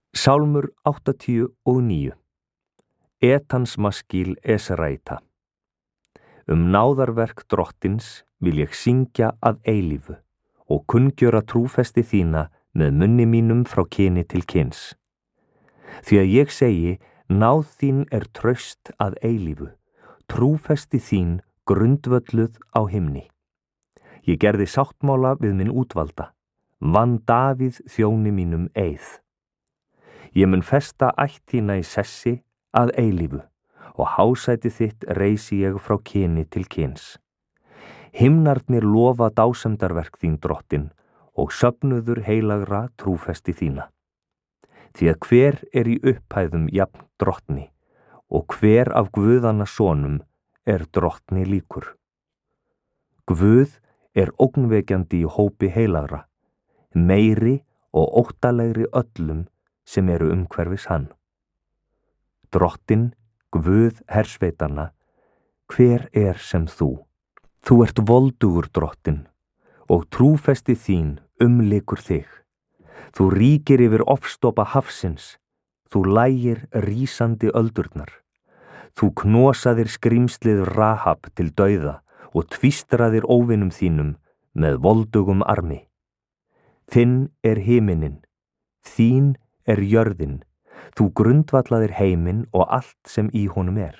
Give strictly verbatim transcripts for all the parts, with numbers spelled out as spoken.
Sálmur áttatíu og níu. Etans maskíl Esraita. Um náðarverk drottins vil ég syngja að eilífu og kunngjöra trúfesti þína með munni mínum frá kyni til kyns. Því að ég segi, náð þín er traust að eilífu, trúfesti þín grundvölluð á himni. Ég gerði sáttmála við minn útvalda, vann Davíð þjóni mínum eið. Ég mun festa ætt þína í sessi að eilífu og hásæti þitt reisi ég frá kyni til kyns. Himnarnir lofa dásemdarverk þín drottin og söfnuður heilagra trúfesti þína. Því að hver er í upphæðum jafn drottni og hver af guðanna sonum er drottni líkur. Guð er ógnvekjandi í hópi heilagra, meiri og óttalegri öllum sem eru umhverfis hann. Drottin, Guð hersveitanna, hver er sem þú? Þú ert voldugur drottin og trúfesti þín umlykur þig. Þú ríkir yfir ofstopa hafsins, þú lægir rísandi öldurnar. Þú knosaðir skrímslið Rahab til dauða og tvístraðir óvinum þínum með voldugum armi. Þinn er himinin, þín er jörðin, þú grundvallaðir heiminn og allt sem í honum er.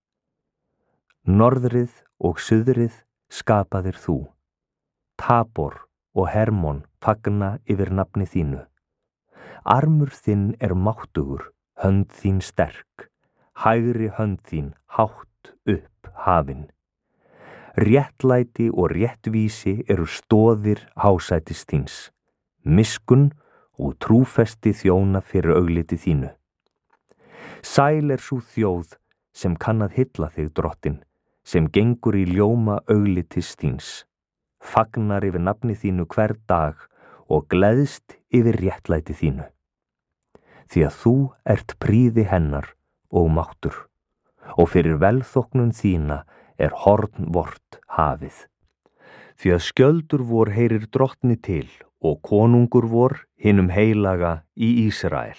Norðrið og suðrið skapaðir þú, Tabor og Hermon fagna yfir nafni þínu. Armur þinn er máttugur, hönd þín sterk, hægri hönd þín hátt upp hafin. Réttlæti og réttvísi eru stoðir hásætis þíns, miskun og trúfesti þjóna fyrir augliti þínu. Sæl er sú þjóð sem kann að hylla þig drottin, sem gengur í ljóma auglitis þíns, fagnar yfir nafni þínu hver dag og gleðst yfir réttlæti þínu. Því að þú ert príði hennar og máttur, og fyrir velþóknun þína er horn vort hafið. Því að skjöldur vor heyrir drottni til og konungur vor hinum heilaga í Ísrael.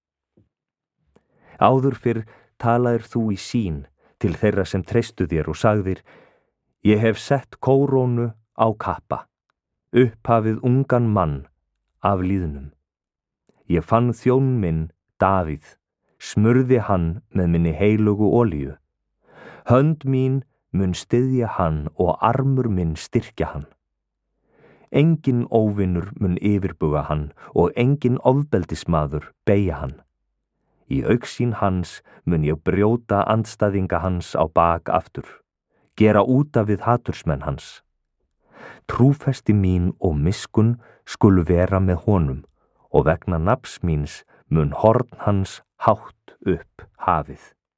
Áður fyrr talaðir þú í sín til þeirra sem treystu þér og sagðir, ég hef sett kórónu á kappa, upphafið ungan mann af líðnum. Ég fann þjón minn, Davíð, smurði hann með minni heilugu olíu. Hönd mín mun styðja hann og armur minn styrkja hann. Engin óvinur mun yfirbuga hann og engin ofbeldismaður beygja hann. Í augsýn hans mun ég brjóta andstæðinga hans á bak aftur, gera úta við hatursmenn hans. Trúfesti mín og miskun skulu vera með honum og vegna nafns míns mun horn hans hátt upp hafið.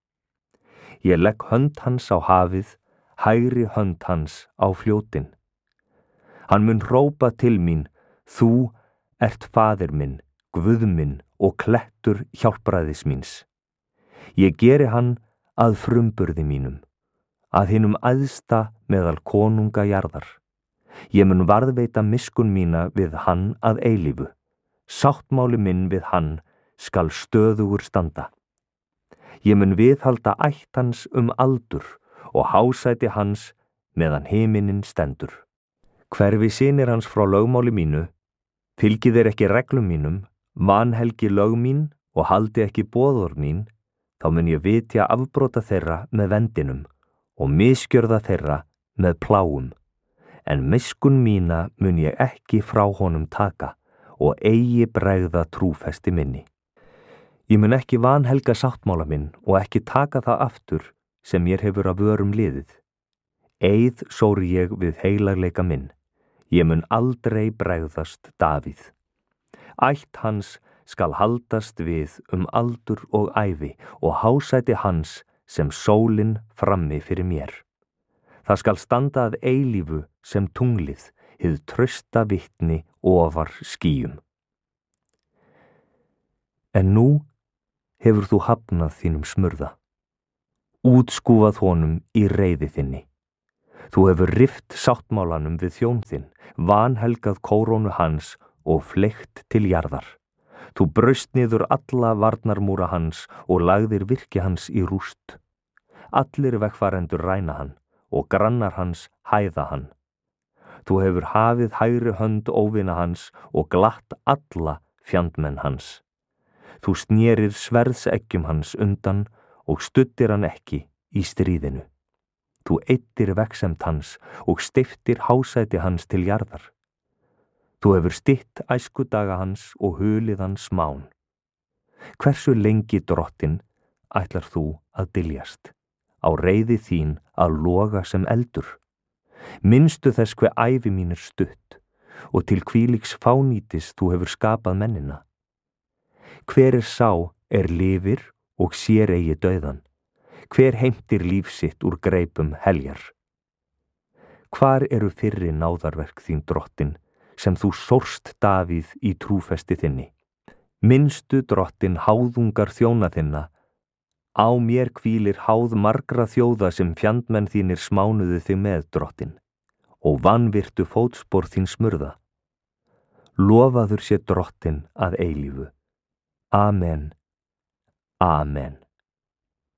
Ég legg hönd hans á hafið, hægri hönd hans á fljótin. Hann mun hrópa til mín, þú ert faðir minn, Guð minn og klettur hjálpræðis míns. Ég geri hann að frumburði mínum, að hinum æðsta meðal konunga jarðar. Ég mun varðveita miskun mína við hann að eilífu. Sáttmáli minn við hann skal stöðugur standa. Ég mun viðhalda ætt hans um aldur og hásæti hans meðan himinin stendur. Hverfi synir hans frá lögmáli mínu, fylgi þeir ekki reglum mínum, vanhelgi lög mín og haldi ekki boðorð mín, þá mun ég vitja afbrota þeirra með vendinum og misgjörða þeirra með pláum. En miskun mína mun ég ekki frá honum taka og eigi bregða trúfesti minni. Ég mun ekki vanhelga sáttmála minn og ekki taka það aftur sem mér hefur af vörum liðið. Eið sóri ég við heilagleika minn. Ég mun aldrei bregðast Davíð. Ætt hans skal haldast við um aldur og ævi og hásæti hans sem sólin frammi fyrir mér. Það skal standa að eilífu sem tunglið, hið trausta vitni ofar skýjum. En nú hefur þú hafnað þínum smurða, útskúfað honum í reiði þinni. Þú hefur rift sáttmálanum við þjón þinn, vanhelgað kórónu hans og fleygt til jarðar. Þú braust niður alla varnarmúra hans og lagðir virki hans í rúst. Allir vegfarendur ræna hann og grannar hans hæða hann. Þú hefur hafið hægri hönd óvina hans og glatt alla fjandmenn hans. Þú snérir sverðseggjum hans undan og studdir hann ekki í stríðinu. Þú eyddir vegsemd hans og steyptir hásæti hans til jarðar. Þú hefur stytt æskudaga hans og hulið hann smán. Hversu lengi, Drottinn, ætlar þú að dyljast, á reiði þín að loga sem eldur? Minnstu þess hve ævi mín er stutt og til hvílíks fánýtis þú hefur skapað mennina. Hver er sá er lifir og sér eigi dauðan? Hver heimtir líf sitt úr greipum heljar? Hvar eru fyrri náðarverk þín, Drottinn, sem þú sórst Davíð í trúfesti þinni? Minnstu, Drottinn, háðungar þjóna þinna. Á mér hvílir háð margra þjóða sem fjandmenn þínir smánuðu þig með, Drottinn, og vanvirtu fótspor þín smurða. Lofaður sé Drottinn að eilífu. Amen. Amen.